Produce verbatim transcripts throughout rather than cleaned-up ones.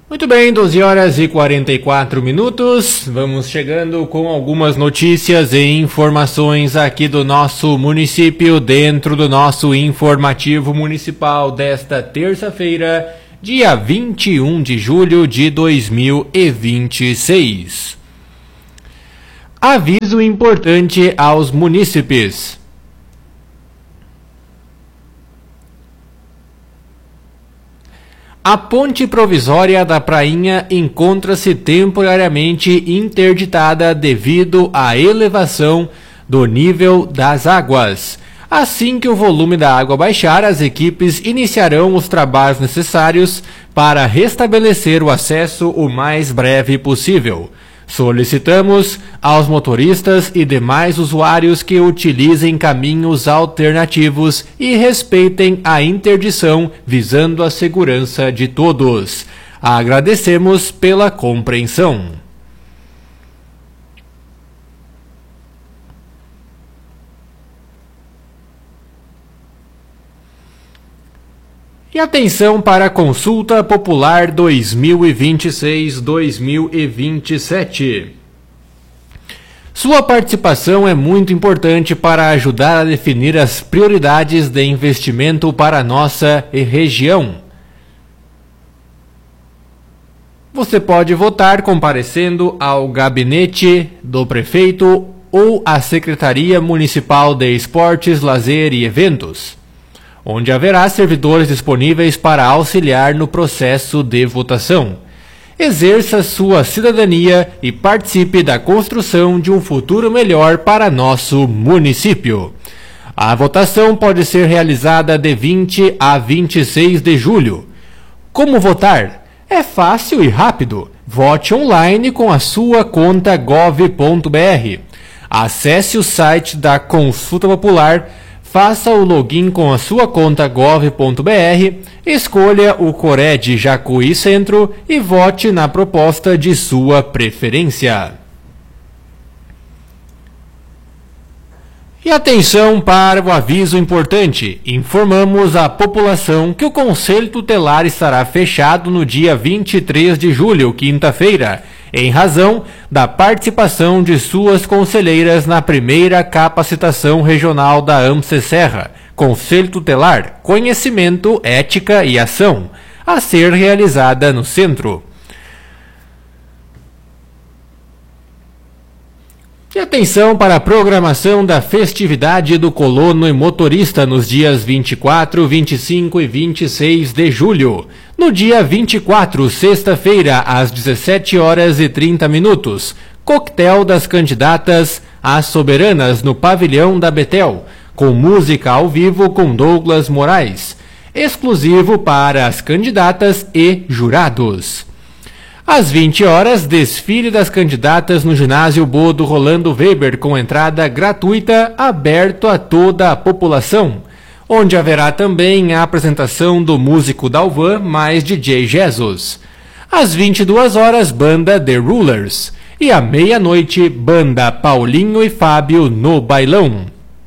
Muito bem, doze horas e quarenta e quatro minutos. Vamos chegando com algumas notícias e informações aqui do nosso município, dentro do nosso informativo municipal desta terça-feira, dia vinte e um de julho de dois mil e vinte e seis. Aviso importante aos munícipes. A ponte provisória da Prainha encontra-se temporariamente interditada devido à elevação do nível das águas. Assim que o volume da água baixar, as equipes iniciarão os trabalhos necessários para restabelecer o acesso o mais breve possível. Solicitamos aos motoristas e demais usuários que utilizem caminhos alternativos e respeitem a interdição visando a segurança de todos. Agradecemos pela compreensão. E atenção para a Consulta Popular dois mil e vinte e seis dois mil e vinte e sete. Sua participação é muito importante para ajudar a definir as prioridades de investimento para a nossa região. Você pode votar comparecendo ao gabinete do prefeito ou à Secretaria Municipal de Esportes, Lazer e Eventos, onde haverá servidores disponíveis para auxiliar no processo de votação. Exerça sua cidadania e participe da construção de um futuro melhor para nosso município. A votação pode ser realizada de vinte a vinte e seis de julho. Como votar? É fácil e rápido. Vote online com a sua conta gov ponto br. Acesse o site da Consulta Popular, faça o login com a sua conta gov ponto br, escolha o Cored Jacuí Centro e vote na proposta de sua preferência. E atenção para o aviso importante. Informamos a população que o Conselho Tutelar estará fechado no dia vinte e três de julho, quinta-feira, em razão da participação de suas conselheiras na primeira capacitação regional da AMSE Serra, Conselho Tutelar, Conhecimento, Ética e Ação, a ser realizada no centro. E atenção para a programação da festividade do colono e motorista nos dias vinte e quatro, vinte e cinco e vinte e seis de julho. No dia vinte e quatro, sexta-feira, às dezessete horas e trinta minutos, coquetel das candidatas às soberanas no pavilhão da Betel, com música ao vivo com Douglas Moraes, exclusivo para as candidatas e jurados. Às vinte horas, desfile das candidatas no ginásio Bodo Rolando Weber com entrada gratuita, aberto a toda a população, onde haverá também a apresentação do músico Dalvan mais D J Jesus. Às vinte e duas horas, banda The Rulers. E à meia-noite, banda Paulinho e Fábio no bailão.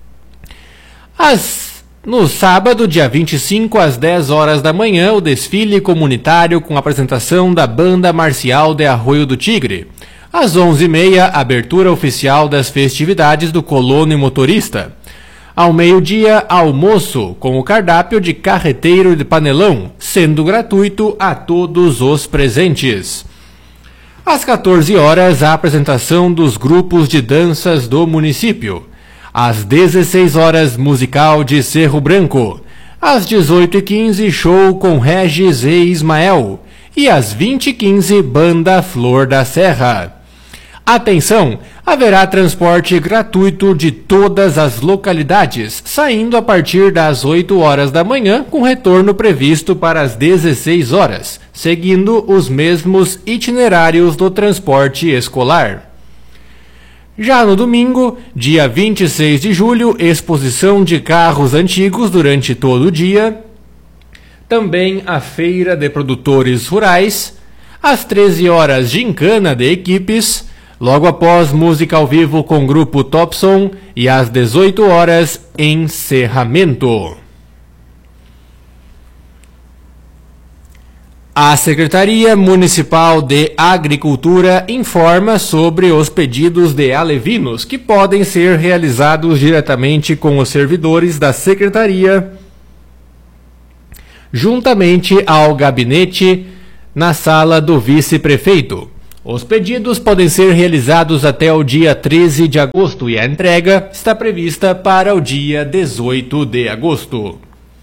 Às No sábado, dia vinte e cinco, às dez horas da manhã, o desfile comunitário com apresentação da Banda Marcial de Arroio do Tigre. Às onze e meia, abertura oficial das festividades do colono e motorista. Ao meio-dia, almoço com o cardápio de carreteiro de panelão, sendo gratuito a todos os presentes. Às quatorze horas, a apresentação dos grupos de danças do município. Às dezesseis horas, musical de Cerro Branco. Às dezoito e quinze, show com Regis e Ismael. E às vinte e quinze, banda Flor da Serra. Atenção! Haverá transporte gratuito de todas as localidades, saindo a partir das oito horas da manhã, com retorno previsto para as dezesseis horas, seguindo os mesmos itinerários do transporte escolar. Já no domingo, dia vinte e seis de julho, exposição de carros antigos durante todo o dia. Também a feira de produtores rurais. Às treze horas, gincana de equipes. Logo após, música ao vivo com o grupo Topson. E às dezoito horas, encerramento. A Secretaria Municipal de Agricultura informa sobre os pedidos de alevinos que podem ser realizados diretamente com os servidores da Secretaria, juntamente ao gabinete na sala do vice-prefeito. Os pedidos podem ser realizados até o dia treze de agosto e a entrega está prevista para o dia dezoito de agosto.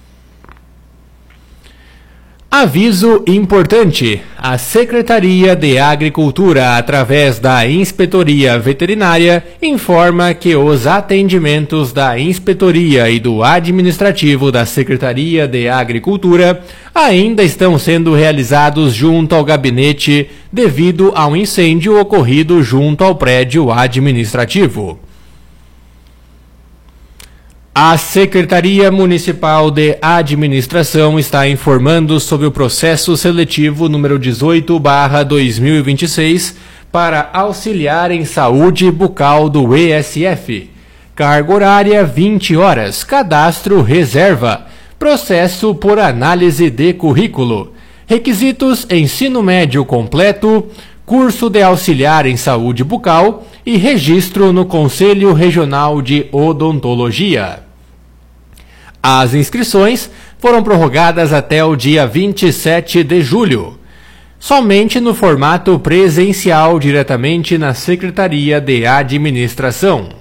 Aviso importante: a Secretaria de Agricultura, através da Inspetoria Veterinária, informa que os atendimentos da Inspetoria e do Administrativo da Secretaria de Agricultura ainda estão sendo realizados junto ao gabinete devido ao incêndio ocorrido junto ao prédio administrativo. A Secretaria Municipal de Administração está informando sobre o processo seletivo número dezoito barra dois mil e vinte e seis para auxiliar em saúde bucal do E S F. Carga horária vinte horas, cadastro reserva, processo por análise de currículo. Requisitos: ensino médio completo, curso de auxiliar em saúde bucal e registro no Conselho Regional de Odontologia. As inscrições foram prorrogadas até o dia vinte e sete de julho, somente no formato presencial diretamente na Secretaria de Administração.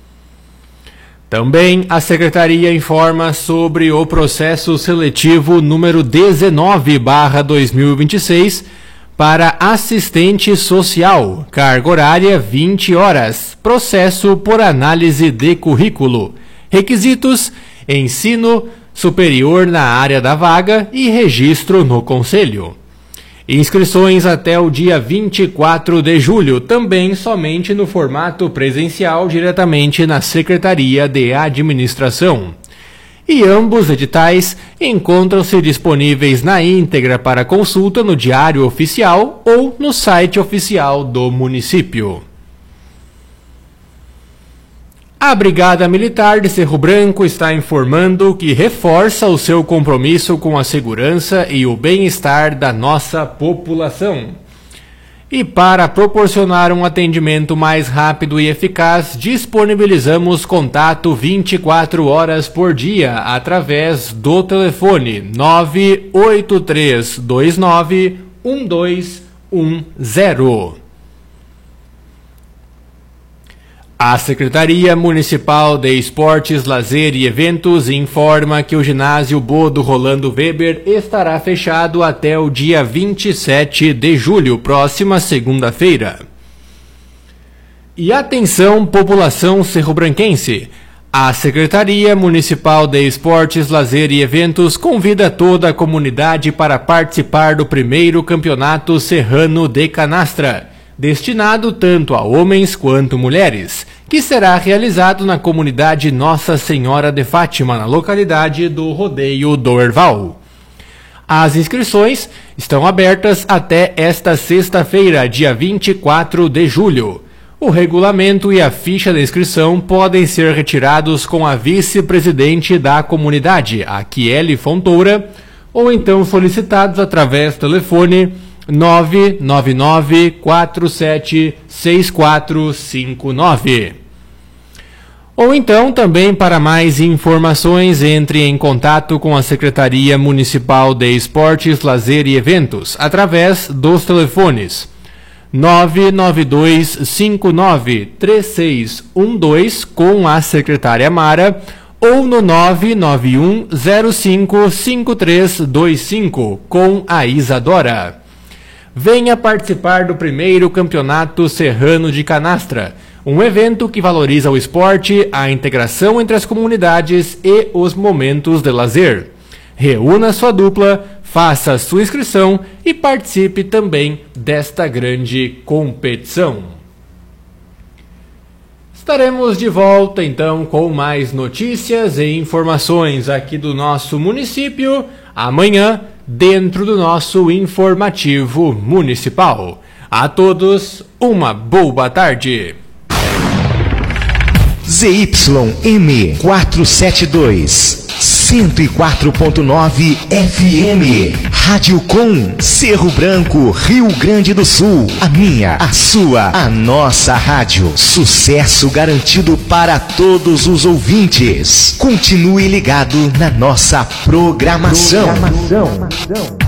Também a Secretaria informa sobre o processo seletivo número dezenove barra dois mil e vinte e seis para assistente social, carga horária vinte horas, processo por análise de currículo, requisitos: ensino superior na área da vaga e registro no Conselho. Inscrições até o dia vinte e quatro de julho, também somente no formato presencial diretamente na Secretaria de Administração. E ambos editais encontram-se disponíveis na íntegra para consulta no Diário Oficial ou no site oficial do município. A Brigada Militar de Cerro Branco está informando que reforça o seu compromisso com a segurança e o bem-estar da nossa população. E para proporcionar um atendimento mais rápido e eficaz, disponibilizamos contato vinte e quatro horas por dia através do telefone nove oito três dois nove um dois um zero. A Secretaria Municipal de Esportes, Lazer e Eventos informa que o ginásio Bodo Rolando Weber estará fechado até o dia vinte e sete de julho, próxima segunda-feira. E atenção, população cerrobranquense! A Secretaria Municipal de Esportes, Lazer e Eventos convida toda a comunidade para participar do primeiro Campeonato Serrano de Canastra, destinado tanto a homens quanto mulheres, que será realizado na comunidade Nossa Senhora de Fátima, na localidade do Rodeio do Herval. As inscrições estão abertas até esta sexta-feira, dia vinte e quatro de julho. O regulamento e a ficha de inscrição podem ser retirados com a vice-presidente da comunidade, a Kiele Fontoura, ou então solicitados através do telefone nove nove nove quatro sete seis quatro cinco nove. Ou então, também para mais informações, entre em contato com a Secretaria Municipal de Esportes, Lazer e Eventos, através dos telefones nove nove dois cinco nove três seis um dois com a secretária Mara ou no nove nove um zero cinco cinco três dois cinco com a Isadora. Venha participar do primeiro Campeonato Serrano de Canastra, um evento que valoriza o esporte, a integração entre as comunidades e os momentos de lazer. Reúna sua dupla, faça sua inscrição e participe também desta grande competição. Estaremos de volta então com mais notícias e informações aqui do nosso município amanhã, dentro do nosso informativo municipal. A todos, uma boa tarde. Z Y M quatrocentos e setenta e dois, cento e quatro ponto nove F M. Rádio Com, Cerro Branco, Rio Grande do Sul. A minha, a sua, a nossa rádio. Sucesso garantido para todos os ouvintes. Continue ligado na nossa programação. programação.